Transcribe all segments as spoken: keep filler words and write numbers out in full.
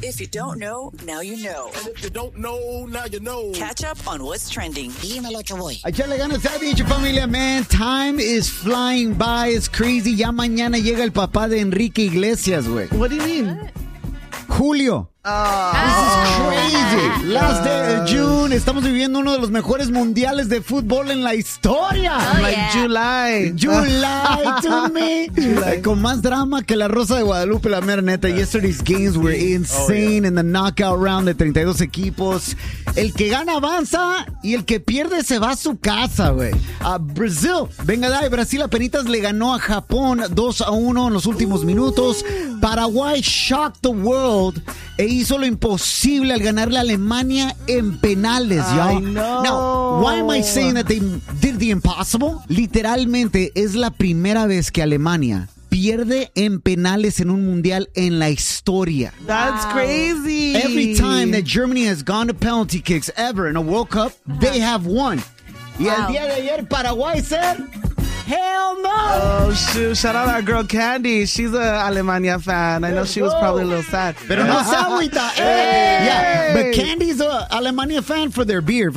If you don't know, now you know. And if you don't know, now you know. Catch up on what's trending. Dímelo, Choboy. Echarle ganas, ha dicho, familia, man. Time is flying by. It's crazy. Ya mañana llega el papá de Enrique Iglesias, güey. What do you mean? Julio. Oh, this is crazy. Last day of June. Estamos viviendo uno de los mejores mundiales de fútbol en la historia. Oh, like yeah. July. July to me. July. Con más drama que la Rosa de Guadalupe, la mera neta. Yesterday's games were insane oh, yeah. in the knockout round de treinta y dos equipos. El que gana avanza y el que pierde se va a su casa, güey. A Brasil. Venga, dai. Brasil apenitas le ganó a Japón dos a uno en los últimos uh. minutos. Paraguay shocked the world e hizo lo imposible al ganarle a Alemania en penales, y'all. Now, why am I saying that they did the impossible? Literalmente es la primera vez que Alemania pierde en penales en un mundial en la historia. That's wow. crazy. Every time that Germany has gone to penalty kicks ever in a World Cup, they have won. Y wow. el día de ayer Paraguay said, hell no! Oh, shoot. Shout out our girl Candy. She's a Alemania fan. I know she was probably a little sad. Pero no se agüita. Hey. Yeah, but Candy's a Alemania fan for their beer.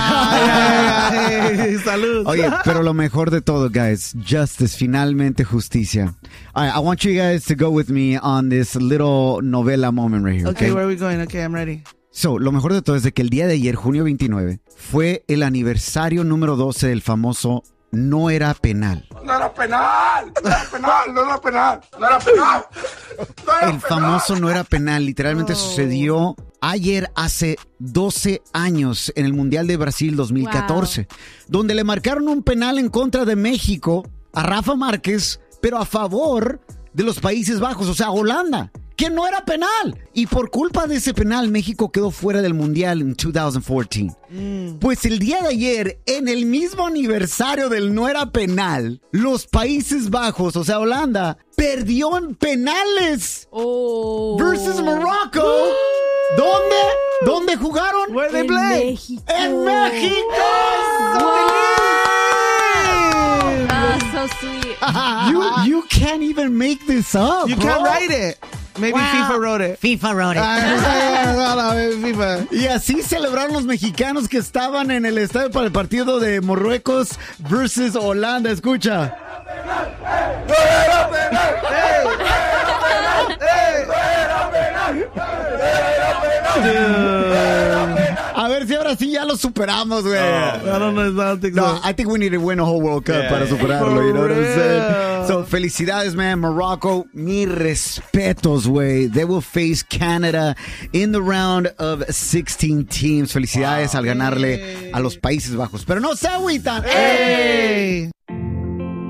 Ah, yeah, yeah. Hey, salud. Oye, pero lo mejor de todo, guys, justice, finalmente justicia. All right, I want you guys to go with me on this little novela moment right here. Okay, okay? where are we going? Okay, I'm ready. So, lo mejor de todo es de que el día de ayer, junio veintinueve, fue el aniversario número doce del famoso No Era Penal. No era penal, no era penal, no era penal, no era penal. No era el famoso No Era Penal, literalmente oh. sucedió ayer hace doce años en el Mundial de Brasil dos mil catorce, wow. donde le marcaron un penal en contra de México a Rafa Márquez, pero a favor de los Países Bajos, o sea, Holanda, que no era penal. Y por culpa de ese penal, México quedó fuera del Mundial en dos mil catorce. Mm. Pues el día de ayer, en el mismo aniversario del No Era Penal, los Países Bajos, o sea, Holanda, perdió en penales oh. versus Morocco. ¿Dónde? ¿Dónde jugaron? Where they play? México. ¡En México! Oh, so sweet. you, you can't even make this up, You bro. can't write it. Maybe wow. FIFA wrote it. FIFA wrote it. Ah, FIFA. Y así celebraron los mexicanos que estaban en el estadio para el partido de Marruecos versus Holanda. Escucha. ¡No era penal! ¡No era penal! ¡No era penal! ¡No era penal! A ver si ahora sí ya lo superamos, güey. Oh, I don't know, I don't think no, so. I think we need to win a whole World Cup yeah. para superarlo, you know what I'm saying? So, felicidades, man. Morocco, mis respetos, güey. They will face Canada in the round of sixteen teams. Felicidades wow. al ganarle hey. a los Países Bajos. Pero no se agüitan. Hey.